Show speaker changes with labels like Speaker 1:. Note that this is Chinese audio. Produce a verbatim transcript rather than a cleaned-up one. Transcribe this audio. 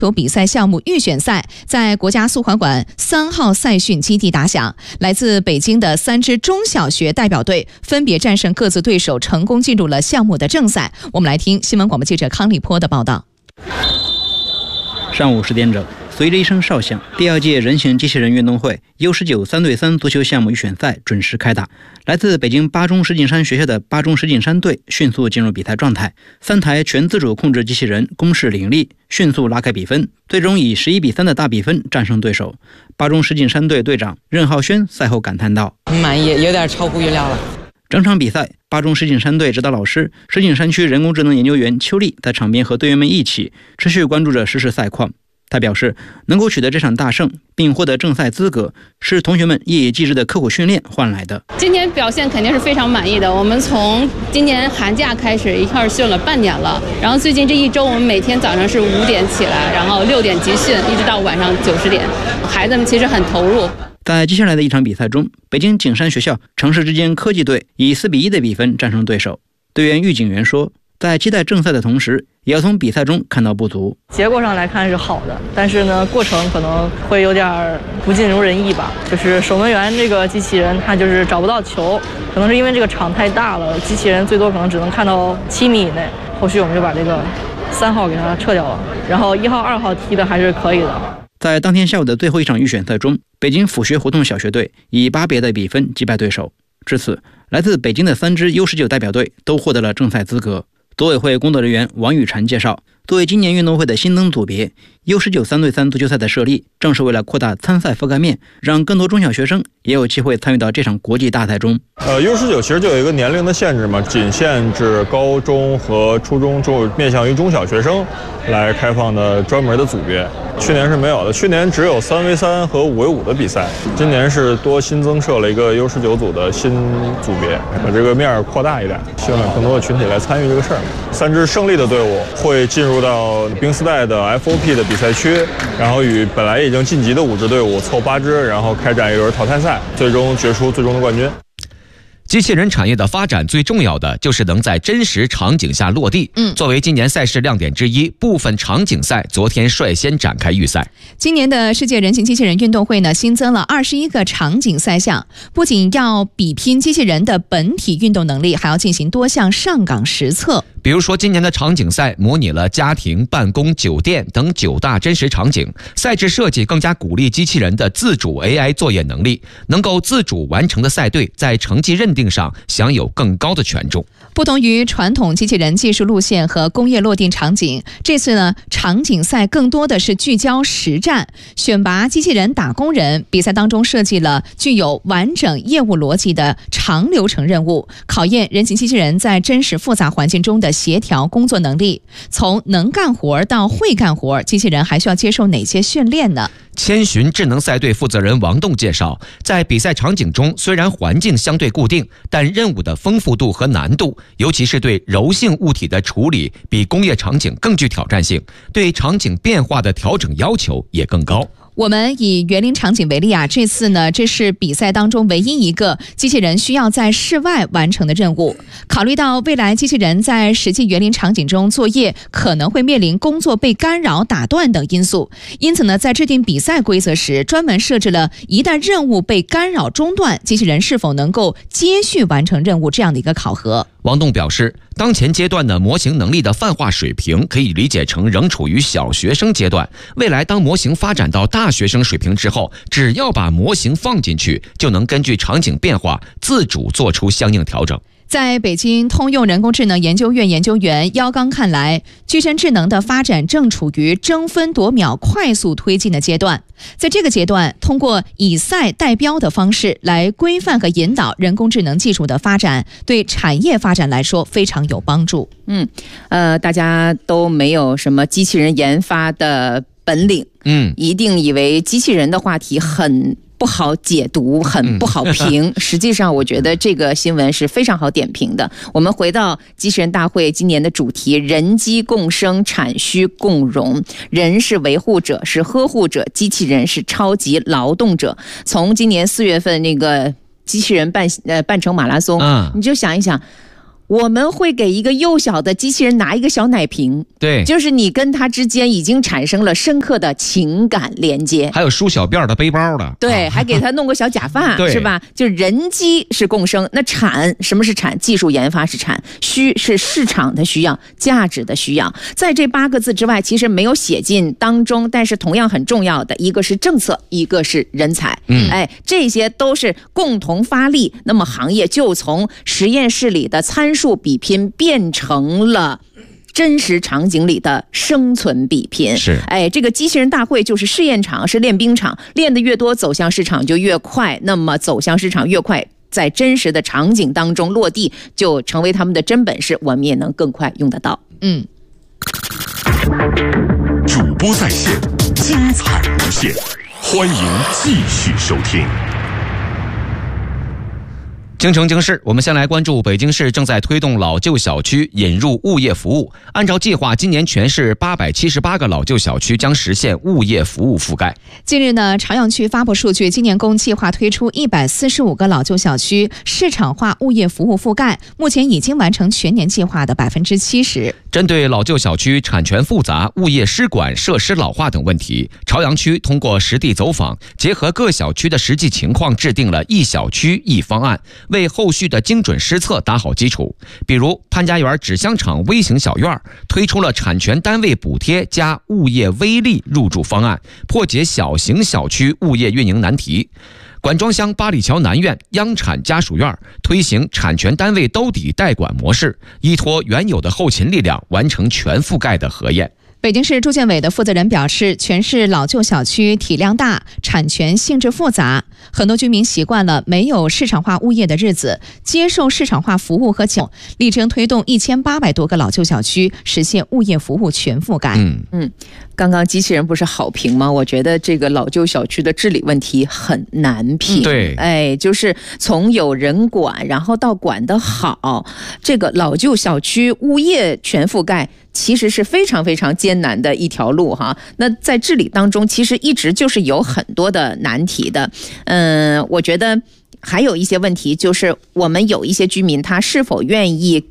Speaker 1: 球比赛项目预选赛在国家速滑馆三号赛训基地打响，来自北京的三支中小学代表队分别战胜各自对手，成功进入了项目的正赛。我们来听新闻广播记者康立波的报道。
Speaker 2: 上午十点整，随着一声哨响，第二届人形机器人运动会 U 十九 三对三足球项目预选赛准时开打。来自北京八中石景山学校的八中石景山队迅速进入比赛状态，三台全自主控制机器人攻势凌厉，迅速拉开比分，最终以十一比三的大比分战胜对手。八中石景山队队长任浩轩赛后感叹道：“
Speaker 3: 满意，有点超乎预料了。”
Speaker 2: 整场比赛，八中石景山队指导老师、石景山区人工智能研究员邱丽在场边和队员们一起持续关注着实时赛况。他表示，能够取得这场大胜并获得正赛资格，是同学们夜以继日的刻苦训练换来的。
Speaker 4: 今年表现肯定是非常满意的。我们从今年寒假开始一块训了半年了，然后最近这一周我们每天早上是五点起来，然后六点集训，一直到晚上九十点，孩子们其实很投入。
Speaker 2: 在接下来的一场比赛中，北京景山学校城市之间科技队以四比一的比分战胜对手。队员喻景元说，在期待正赛的同时，也要从比赛中看到不足。
Speaker 5: 结果上来看是好的，但是呢，过程可能会有点不尽如人意吧。就是守门员这个机器人，他就是找不到球，可能是因为这个场太大了，机器人最多可能只能看到七米以内。后续我们就把这个三号给他撤掉了，然后一号、二号踢的还是可以的。
Speaker 2: 在当天下午的最后一场预选赛中，北京府学胡同小学队以八比二的比分击败对手。至此，来自北京的三支 U 十九 代表队都获得了正赛资格。组委会工作人员王雨婵介绍，作为今年运动会的新增组别 U 十九 三对三足球赛的设立，正是为了扩大参赛覆盖面，让更多中小学生也有机会参与到这场国际大赛中。
Speaker 6: 呃 U 十九 其实就有一个年龄的限制嘛，仅限制高中和初中，就面向于中小学生来开放的专门的组别。去年是没有的，去年只有三 V 三和五 V 五的比赛，今年是多新增设了一个 U 十九 组的新组别，把这个面扩大一点，希望更多的群体来参与这个事儿。三支胜利的队伍会进入到冰丝带的 F O P 的比赛区，然后与本来已经晋级的五支队伍凑八支，然后开展一轮淘汰赛，最终决出最终的冠军。
Speaker 7: 机器人产业的发展最重要的就是能在真实场景下落地。嗯，作为今年赛事亮点之一，部分场景赛昨天率先展开预赛。
Speaker 1: 今年的世界人形机器人运动会呢，新增了二十一个场景赛项，不仅要比拼机器人的本体运动能力，还要进行多项上岗实测。
Speaker 7: 比如说，今年的场景赛模拟了家庭、办公、酒店等九大真实场景，赛制设计更加鼓励机器人的自主 A I 作业能力，能够自主完成的赛队在成绩认定上享有更高的权重。
Speaker 1: 不同于传统机器人技术路线和工业落地场景，这次呢，场景赛更多的是聚焦实战，选拔机器人打工人。比赛当中设计了具有完整业务逻辑的长流程任务，考验人形机器人在真实复杂环境中的协调工作能力。从能干活到会干活，机器人还需要接受哪些训练呢？
Speaker 7: 千寻智能赛队负责人王栋介绍，在比赛场景中，虽然环境相对固定，但任务的丰富度和难度，尤其是对柔性物体的处理，比工业场景更具挑战性，对场景变化的调整要求也更高。
Speaker 1: 我们以园林场景为例啊，这次呢，这是比赛当中唯一一个机器人需要在室外完成的任务。考虑到未来机器人在实际园林场景中作业可能会面临工作被干扰、打断等因素，因此呢，在制定比赛规则时，专门设置了一旦任务被干扰中断，机器人是否能够接续完成任务这样的一个考核。
Speaker 7: 王栋表示，当前阶段的模型能力的泛化水平可以理解成仍处于小学生阶段，未来当模型发展到大学生水平之后，只要把模型放进去，就能根据场景变化自主做出相应调整。
Speaker 1: 在北京通用人工智能研究院研究员姚刚看来，具身智能的发展正处于争分夺秒、快速推进的阶段。在这个阶段，通过以赛代标的方式来规范和引导人工智能技术的发展，对产业发展来说非常有帮助。
Speaker 8: 嗯，呃，大家都没有什么机器人研发的本领，嗯，一定以为机器人的话题很不好解读，很不好评、嗯、实际上我觉得这个新闻是非常好点评的。我们回到机器人大会今年的主题，人机共生，产需共荣。人是维护者，是呵护者，机器人是超级劳动者。从今年四月份那个机器人办呃办成马拉松、嗯、你就想一想， 我们会给一个幼小的机器人拿一个小奶瓶，
Speaker 7: 对，
Speaker 8: 就是你跟它之间已经产生了深刻的情感连接。
Speaker 7: 还有梳小辫的背包的，
Speaker 8: 对，
Speaker 7: 啊、
Speaker 8: 还给它弄个小假发，
Speaker 7: 对，
Speaker 8: 是吧？就人机是共生，那产什么是产？技术研发是产，需是市场的需要，价值的需要。在这八个字之外，其实没有写进当中，但是同样很重要的一个是政策，一个是人才，嗯，哎，这些都是共同发力，那么行业就从实验室里的参数比拼变成了真实场景里的生存比拼。
Speaker 7: 是，
Speaker 8: 哎，这个机器人大会就是试验场，是练兵场，练得越多，走向市场就越快。那么走向市场越快，在真实的场景当中落地，就成为他们的真本事，我们也能更快用得到。嗯。
Speaker 9: 主播在线，精彩无限，欢迎继续收听。
Speaker 7: 京城京市，我们先来关注北京市正在推动老旧小区引入物业服务。按照计划，今年全市八百七十八个老旧小区将实现物业服务覆盖。
Speaker 1: 近日呢，朝阳区发布数据，今年共计划推出一百四十五个老旧小区市场化物业服务覆盖，目前已经完成全年计划的百分之七十。
Speaker 7: 针对老旧小区产权复杂、物业失管、设施老化等问题，朝阳区通过实地走访，结合各小区的实际情况，制定了一小区一方案，为后续的精准施策打好基础。比如潘家园纸箱厂微型小院推出了产权单位补贴加物业微利入驻方案，破解小型小区物业运营难题。管庄乡八里桥南苑央产家属院推行产权单位兜底代管模式，依托原有的后勤力量，完成全覆盖的核验。
Speaker 1: 北京市住建委的负责人表示，全市老旧小区体量大，产权性质复杂，很多居民习惯了没有市场化物业的日子，接受市场化服务和请，力争推动一千八百多个老旧小区实现物业服务全覆盖。
Speaker 8: 嗯嗯，刚刚机器人不是好评吗？我觉得这个老旧小区的治理问题很难评。
Speaker 7: 对，
Speaker 8: 哎，就是从有人管，然后到管得好，这个老旧小区物业全覆盖其实是非常非常艰难的一条路哈。那在治理当中，其实一直就是有很多的难题的。嗯，我觉得还有一些问题，就是我们有一些居民他是否愿意